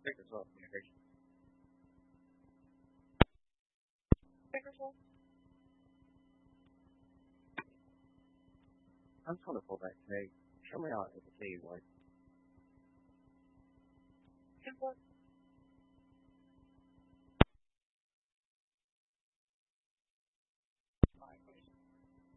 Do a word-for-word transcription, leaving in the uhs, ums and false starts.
Big as well, communication. Microphone. I'm just want to pull back today. Show me how to see like